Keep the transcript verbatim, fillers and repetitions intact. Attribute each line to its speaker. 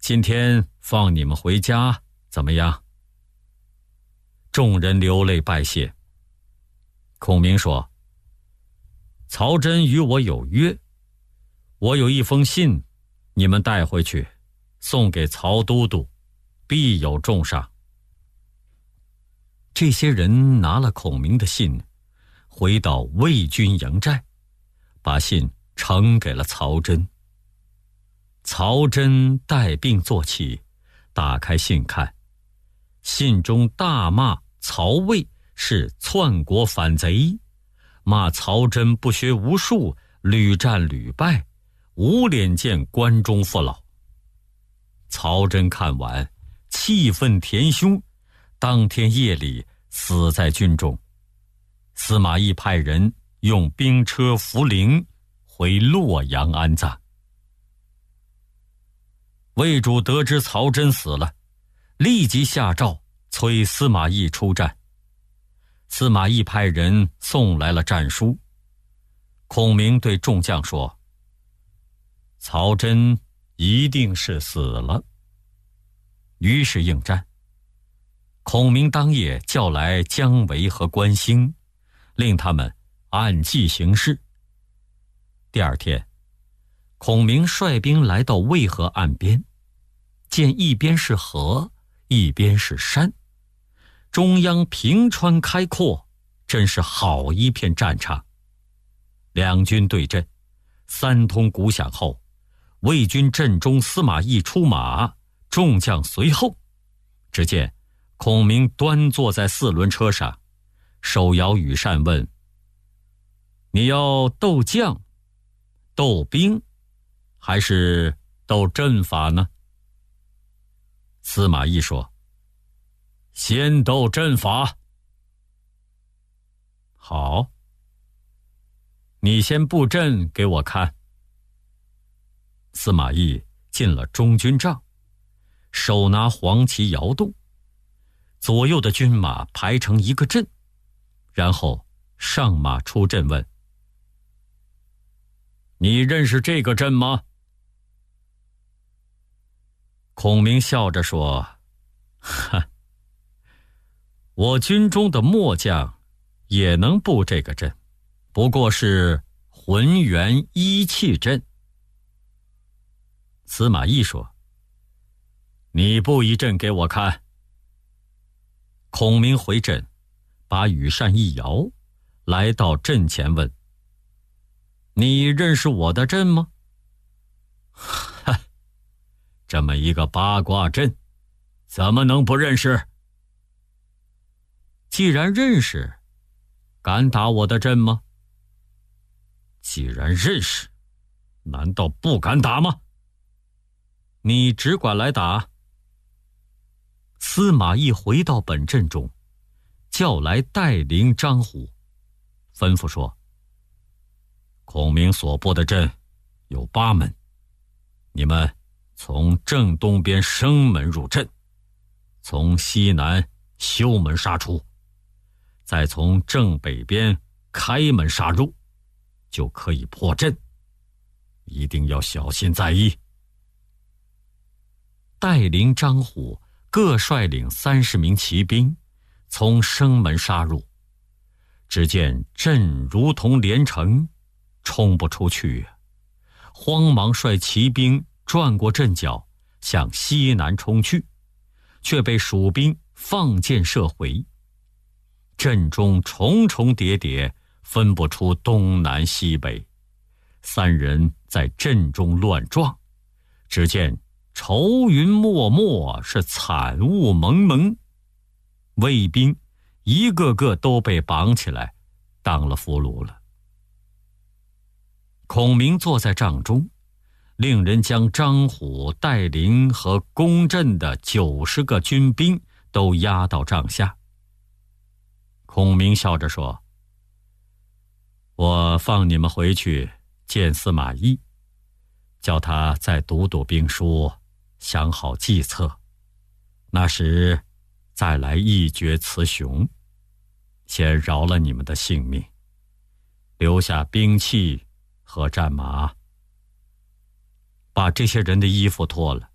Speaker 1: 今天放你们回家，怎么样？”众人流泪拜谢。孔明说：“曹真与我有约，我有一封信，你们带回去，送给曹都督，必有重赏。”这些人拿了孔明的信，回到魏军营寨，把信呈给了曹真。曹真带病坐起，打开信看，信中大骂曹魏是篡国反贼，骂曹真不学无术，屡战屡败，无脸见关中父老。曹真看完，气愤填胸，当天夜里死在军中。司马懿派人用兵车扶灵回洛阳安葬。魏主得知曹真死了，立即下诏催司马懿出战。司马懿派人送来了战书。孔明对众将说：“曹真一定是死了。”于是应战。孔明当夜叫来姜维和关兴，令他们按计行事。第二天，孔明率兵来到渭河岸边，见一边是河，一边是山，中央平川开阔，真是好一片战场。两军对阵，三通鼓响后，魏军阵中司马懿出马，众将随后。只见孔明端坐在四轮车上，手摇羽扇问：“你要斗将、斗兵，还是斗阵法呢？”司马懿说：“先斗阵法。”“好，你先布阵给我看。”司马懿进了中军帐，手拿黄旗摇动，左右的军马排成一个阵，然后上马出阵问：“你认识这个阵吗？”孔明笑着说：“哈，我军中的末将也能布这个阵，不过是浑元一气阵。”司马懿说：“你布一阵给我看。”孔明回阵，把羽扇一摇，来到阵前问：“你认识我的阵吗？”“哈，这么一个八卦阵，怎么能不认识？”“既然认识，敢打我的阵吗？”“既然认识，难道不敢打吗？你只管来打。”司马懿回到本阵中，叫来带领张虎，吩咐说：“孔明所布的阵有八门，你们从正东边生门入阵，从西南修门杀出，再从正北边开门杀入，就可以破阵。一定要小心在意。”带领张虎各率领三十名骑兵，从生门杀入。只见阵如同连城，冲不出去，慌忙率骑兵转过阵脚，向西南冲去，却被蜀兵放箭射回。阵中重重叠叠，分不出东南西北。三人在阵中乱撞，只见愁云漠漠，是惨雾蒙蒙。魏兵一个个都被绑起来，当了俘虏了。孔明坐在帐中，令人将张虎带领和攻阵的九十个军兵都押到帐下。孔明笑着说：“我放你们回去见司马懿，叫他再读读兵书，想好计策，那时再来一决雌雄，先饶了你们的性命，留下兵器和战马。把这些人的衣服脱了，